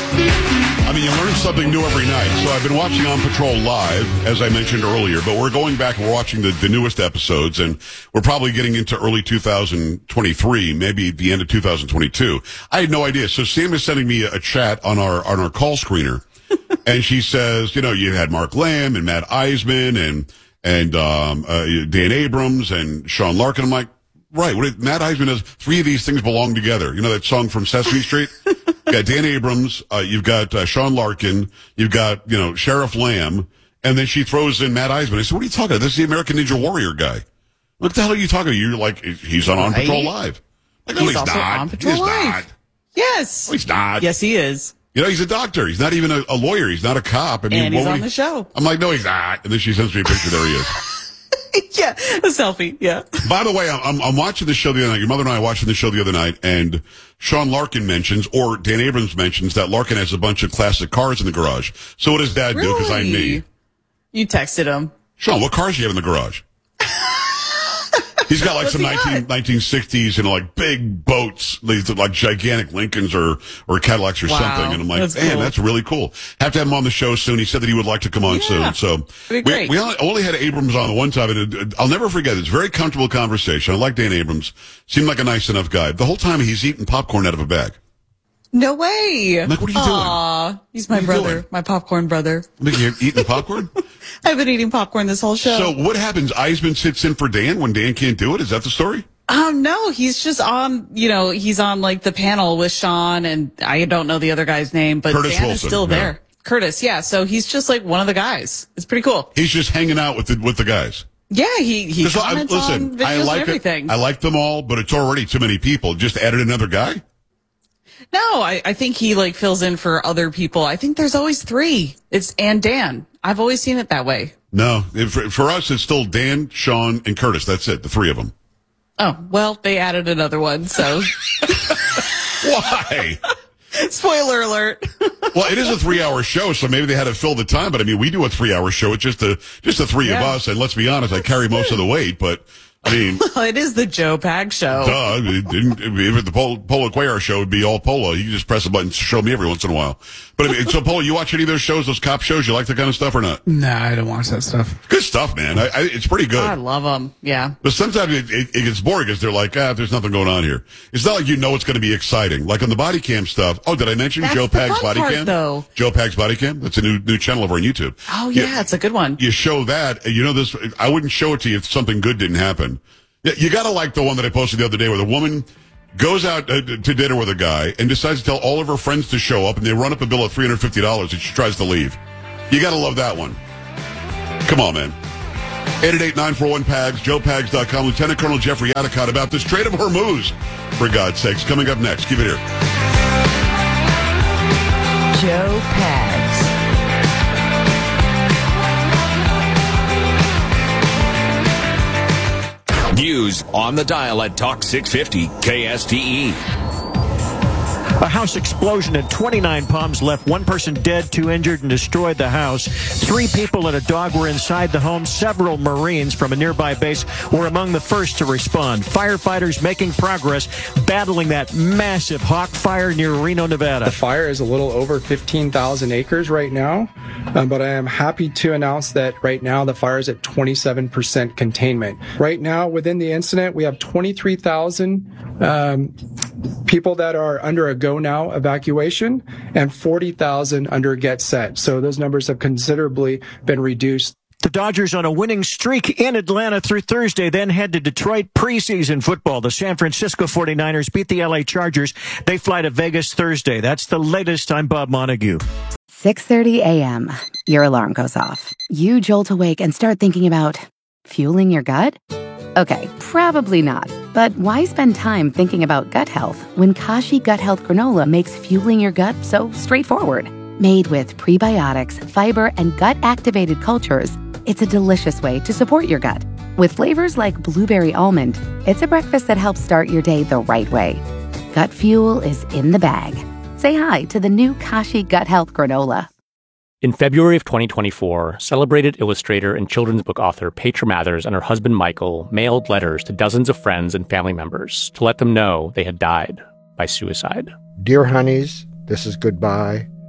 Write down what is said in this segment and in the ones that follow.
I mean, you learn something new every night. So I've been watching On Patrol live, as I mentioned earlier, but we're going back and we're watching the newest episodes, and we're probably getting into early 2023, maybe the end of 2022. I had no idea. So Sam is sending me a chat on our call screener, and she says, you know, you had Mark Lamb and Matt Eisman and Dan Abrams and Sean Larkin. I'm like, right. Matt Eisman has three of these things belong together. You know that song from Sesame Street? Yeah, Dan Abrams, you've got Sean Larkin, you've got, you know, Sheriff Lamb, and then she throws in Matt Eisman. I said, what are you talking about? This is the American Ninja Warrior guy. What the hell are you talking about? You're like, he's on Patrol Live. Like, no, he's also not. on Patrol Live. Not. Yes. No, he's not. Yes, he is. You know, he's a doctor. He's not even a lawyer. He's not a cop. I mean, and he's on the show. I'm like, no, he's not. And then she sends me a picture. There he is. Yeah, a selfie. Yeah. By the way, I'm watching the show the other night. Your mother and I were watching the show the other night, and Sean Larkin mentions, or Dan Abrams mentions, that Larkin has a bunch of classic cars in the garage. So what does Dad do? Because I'm me. You texted him. Sean, what cars do you have in the garage? He's got like some 1960s, you know, like big boats, like gigantic Lincolns or Cadillacs or something. And I'm like, that's really cool. Have to have him on the show soon. He said that he would like to come on soon. So we only had Abrams on the one time. And I'll never forget it. It's a very comfortable conversation. I like Dan Abrams. Seemed like a nice enough guy. The whole time he's eating popcorn out of a bag. No way. I'm like, what are you doing? He's my brother, my popcorn brother. You're eating popcorn? I've been eating popcorn this whole show. So what happens? Eisman sits in for Dan when Dan can't do it? Is that the story? No, he's just on, he's on like the panel with Sean, and I don't know the other guy's name, but Curtis Dan Wilson, is still there. Curtis, yeah. So he's just like one of the guys. It's pretty cool. He's just hanging out with the guys. Yeah, he comments on videos and everything. I like them all, but it's already too many people. Just added another guy? No, I think he like fills in for other people. I think there's always three. And Dan. I've always seen it that way. No, for us, it's still Dan, Sean, and Curtis. That's it, the three of them. Oh, well, they added another one, so. Why? Spoiler alert. Well, it is a 3-hour show, so maybe they had to fill the time. But I mean, we do a 3-hour show. It's just the three of us. And let's be honest, I carry most of the weight, but. I mean, well, it is the Joe Pag show. Duh. If the Polo Cuellar show would be all Polo. You can just press a button to show me every once in a while. But I mean, so Polo, you watch any of those shows, those cop shows? You like that kind of stuff or not? Nah, I don't watch that stuff. Good stuff, man. It's pretty good. I love them. Yeah. But sometimes it gets boring because they're like, there's nothing going on here. It's not like it's going to be exciting. Like on the body cam stuff. Oh, did I mention That's Joe Pag's body part, cam? Though. Joe Pag's body cam. That's a new channel over on YouTube. Oh yeah, it's a good one. You show that. This. I wouldn't show it to you if something good didn't happen. Yeah, you gotta like the one that I posted the other day where the woman goes out to dinner with a guy and decides to tell all of her friends to show up, and they run up a bill of $350 and she tries to leave. You gotta love that one. Come on, man. 888-941-PAGS, joepags.com. Lieutenant Colonel Jeffrey Adicott about the Strait of Hormuz, for God's sakes. Coming up next. Keep it here. Joe Pags. News on the dial at Talk 650 KSTE. A house explosion in 29 Palms left one person dead, 2 injured, and destroyed the house. 3 people and a dog were inside the home. Several Marines from a nearby base were among the first to respond. Firefighters making progress battling that massive hawk fire near Reno, Nevada. The fire is a little over 15,000 acres right now, but I am happy to announce that right now the fire is at 27% containment. Right now, within the incident, we have 23,000 people that are under a go now evacuation and 40,000 under get set. So those numbers have considerably been reduced. The Dodgers on a winning streak in Atlanta through Thursday, then head to Detroit preseason football. The San Francisco 49ers beat the LA Chargers. They fly to Vegas Thursday. That's the latest. I'm Bob Montague. 6:30 a.m. Your alarm goes off. You jolt awake and start thinking about fueling your gut? Okay, probably not. But why spend time thinking about gut health when Kashi Gut Health Granola makes fueling your gut so straightforward? Made with prebiotics, fiber, and gut-activated cultures, it's a delicious way to support your gut. With flavors like blueberry almond, it's a breakfast that helps start your day the right way. Gut fuel is in the bag. Say hi to the new Kashi Gut Health Granola. In February of 2024, celebrated illustrator and children's book author Petra Mathers and her husband Michael mailed letters to dozens of friends and family members to let them know they had died by suicide. Dear honeys, this is goodbye.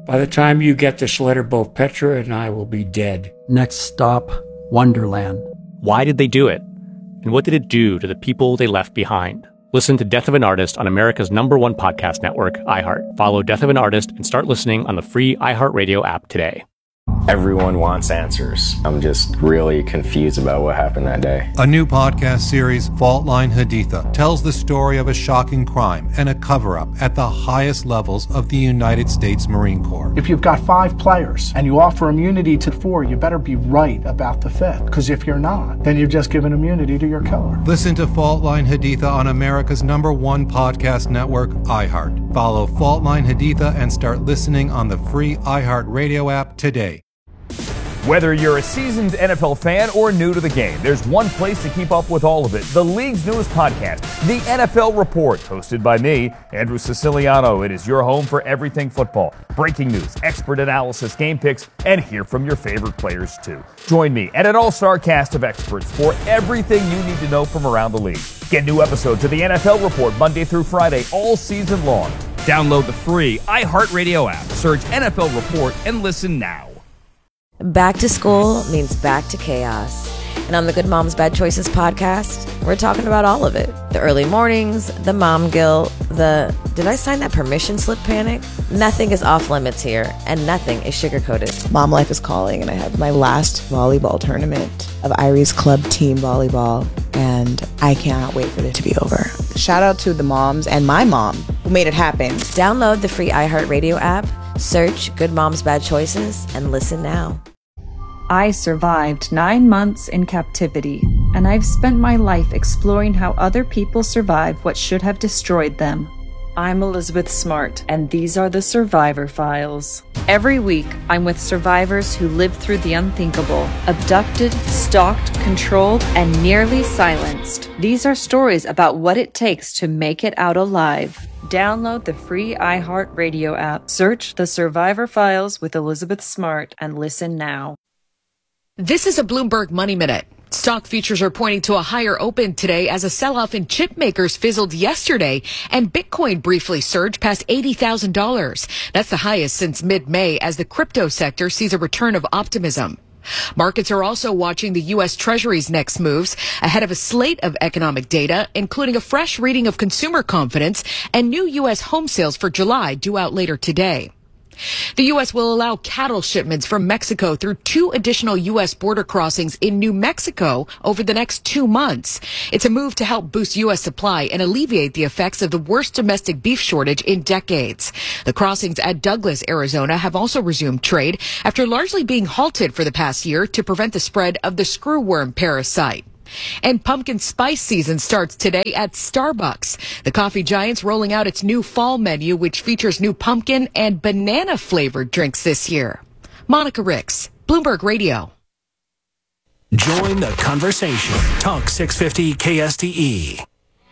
By the time you get this letter, both Petra and I will be dead. Next stop, Wonderland. Why did they do it? And what did it do to the people they left behind? Listen to Death of an Artist on America's #1 podcast network, iHeart. Follow Death of an Artist and start listening on the free iHeartRadio app today. Everyone wants answers. I'm just really confused about what happened that day. A new podcast series, Fault Line Haditha, tells the story of a shocking crime and a cover-up at the highest levels of the United States Marine Corps. If you've got 5 players and you offer immunity to 4, you better be right about the 5th. Because if you're not, then you've just given immunity to your killer. Listen to Fault Line Haditha on America's #1 podcast network, iHeart. Follow Fault Line Haditha and start listening on the free iHeart Radio app today. Whether you're a seasoned NFL fan or new to the game, there's one place to keep up with all of it. The league's newest podcast, The NFL Report, hosted by me, Andrew Siciliano. It is your home for everything football. Breaking news, expert analysis, game picks, and hear from your favorite players too. Join me and an all-star cast of experts for everything you need to know from around the league. Get new episodes of The NFL Report Monday through Friday all season long. Download the free iHeartRadio app. Search NFL Report and listen now. Back to school means back to chaos. And on the Good Moms Bad Choices podcast, we're talking about all of it. The early mornings, the mom guilt, the did I sign that permission slip panic? Nothing is off limits here, and nothing is sugarcoated. Mom life is calling, and I have my last volleyball tournament of Irie's club team volleyball, and I cannot wait for it to be over. Shout out to the moms and my mom who made it happen. Download the free iHeartRadio app, search Good Moms Bad Choices, and listen now. I survived 9 months in captivity, and I've spent my life exploring how other people survive what should have destroyed them. I'm Elizabeth Smart, and these are the Survivor Files. Every week, I'm with survivors who lived through the unthinkable, abducted, stalked, controlled, and nearly silenced. These are stories about what it takes to make it out alive. Download the free iHeartRadio app, search The Survivor Files with Elizabeth Smart, and listen now. This is a Bloomberg Money Minute. Stock futures are pointing to a higher open today as a sell-off in chip makers fizzled yesterday and Bitcoin briefly surged past $80,000. That's the highest since mid-May as the crypto sector sees a return of optimism. Markets are also watching the U.S. Treasury's next moves ahead of a slate of economic data, including a fresh reading of consumer confidence and new U.S. home sales for July due out later today. The U.S. will allow cattle shipments from Mexico through 2 additional U.S. border crossings in New Mexico over the next 2 months. It's a move to help boost U.S. supply and alleviate the effects of the worst domestic beef shortage in decades. The crossings at Douglas, Arizona have also resumed trade after largely being halted for the past year to prevent the spread of the screwworm parasite. And pumpkin spice season starts today at Starbucks. The coffee giant's rolling out its new fall menu, which features new pumpkin and banana flavored drinks this year. Monica Ricks, Bloomberg Radio. Join the conversation. Talk 650 KSTE.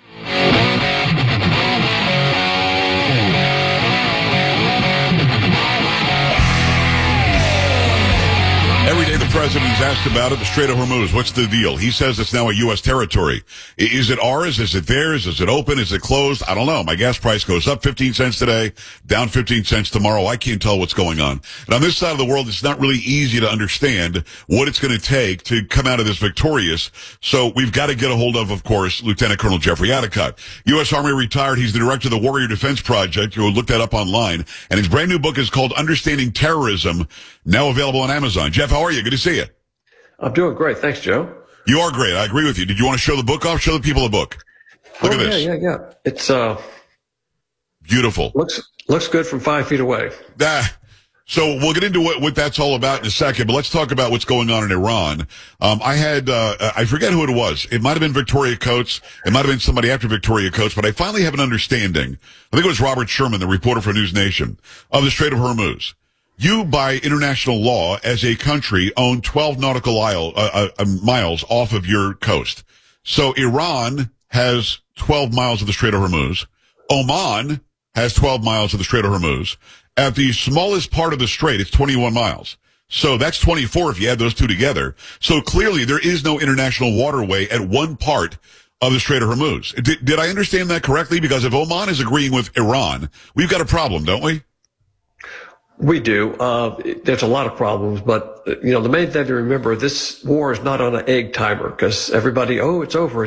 Every day the president's asked about it, the Strait of Hormuz. What's the deal? He says it's now a U.S. territory. Is it ours? Is it theirs? Is it open? Is it closed? I don't know. My gas price goes up 15 cents today, down 15 cents tomorrow. I can't tell what's going on. And on this side of the world, it's not really easy to understand what it's going to take to come out of this victorious. So we've got to get a hold of course, Lieutenant Colonel Jeffrey Adicott. U.S. Army retired. He's the director of the Warrior Defense Project. You'll look that up online. And his brand new book is called Understanding Terrorism, now available on Amazon. Jeff, how are you? Good to see you. I'm doing great. Thanks, Joe. You are great. I agree with you. Did you want to show the book off? Show the people the book. Look at this. Yeah. It's beautiful. Looks good from 5 feet away. So we'll get into what that's all about in a second, but let's talk about what's going on in Iran. I forget who it was. It might have been Victoria Coates. It might have been somebody after Victoria Coates, but I finally have an understanding. I think it was Robert Sherman, the reporter for News Nation, of the Strait of Hormuz. You, by international law, as a country, own 12 nautical miles off of your coast. So Iran has 12 miles of the Strait of Hormuz. Oman has 12 miles of the Strait of Hormuz. At the smallest part of the strait, it's 21 miles. So that's 24 if you add those two together. So clearly there is no international waterway at one part of the Strait of Hormuz. Did I understand that correctly? Because if Oman is agreeing with Iran, we've got a problem, don't we? We do. There's a lot of problems, but the main thing to remember, this war is not on an egg timer because everybody, it's over.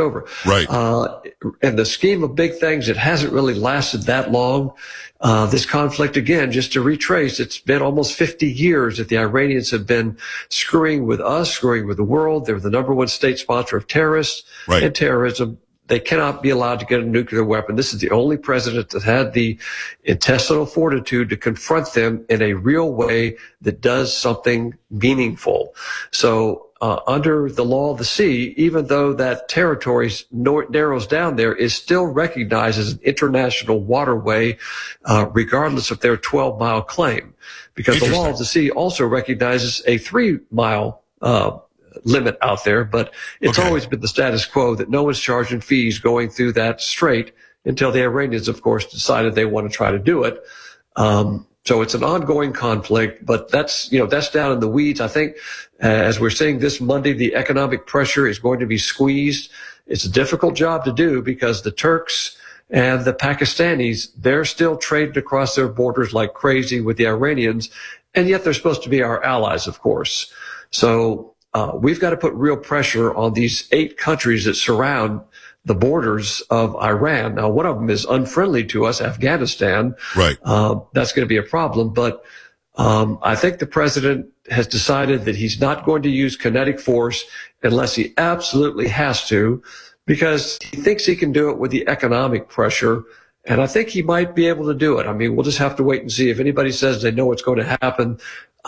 Right. In the scheme of big things, it hasn't really lasted that long. This conflict, again, just to retrace, it's been almost 50 years that the Iranians have been screwing with us, screwing with the world. They're the number one state sponsor of terrorists and terrorism. They cannot be allowed to get a nuclear weapon. This is the only president that had the intestinal fortitude to confront them in a real way that does something meaningful. So under the law of the sea, even though that territory narrows down there, is still recognized as an international waterway, regardless of their 12-mile claim. Because the law of the sea also recognizes a 3-mile limit out there, but it's always been the status quo that no one's charging fees going through that strait until the Iranians, of course, decided they want to try to do it. So it's an ongoing conflict, but that's down in the weeds. I think as we're seeing this Monday, the economic pressure is going to be squeezed. It's a difficult job to do because the Turks and the Pakistanis, they're still trading across their borders like crazy with the Iranians, and yet they're supposed to be our allies, of course. So we've got to put real pressure on these 8 countries that surround the borders of Iran. Now, one of them is unfriendly to us, Afghanistan. Right. That's going to be a problem. But I think the president has decided that he's not going to use kinetic force unless he absolutely has to, because he thinks he can do it with the economic pressure. And I think he might be able to do it. I mean, we'll just have to wait and see. If anybody says they know what's going to happen,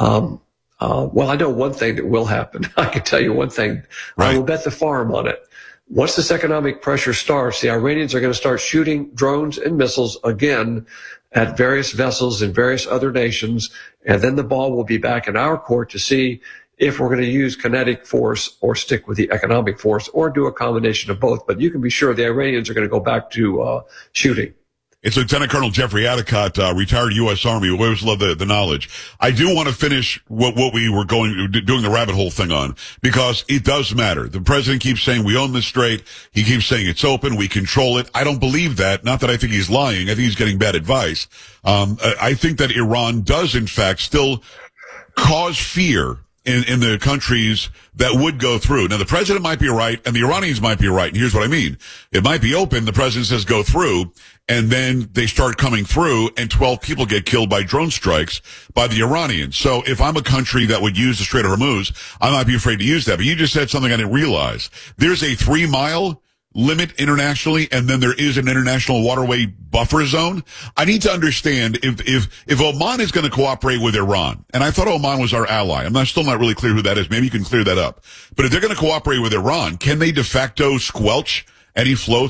well, I know one thing that will happen. I can tell you one thing. Right. I will bet the farm on it. Once this economic pressure starts, the Iranians are going to start shooting drones and missiles again at various vessels in various other nations, and then the ball will be back in our court to see if we're going to use kinetic force or stick with the economic force or do a combination of both. But you can be sure the Iranians are going to go back to shooting. It's Lieutenant Colonel Jeffrey Adicott, retired U.S. Army. We always love the knowledge. I do want to finish what we were doing the rabbit hole thing on, because it does matter. The president keeps saying we own this strait. He keeps saying it's open. We control it. I don't believe that. Not that I think he's lying. I think he's getting bad advice. I think that Iran does, in fact, still cause fear in the countries that would go through. Now, the president might be right, and the Iranians might be right. And here's what I mean. It might be open. The president says go through, and then they start coming through, and 12 people get killed by drone strikes by the Iranians. So if I'm a country that would use the Strait of Hormuz, I might be afraid to use that. But you just said something I didn't realize. There's a 3-mile limit internationally, and then there is an international waterway buffer zone. I need to understand if Oman is going to cooperate with Iran, and I thought Oman was our ally. I'm still not really clear who that is. Maybe you can clear that up. But if they're going to cooperate with Iran, can they de facto squelch any flow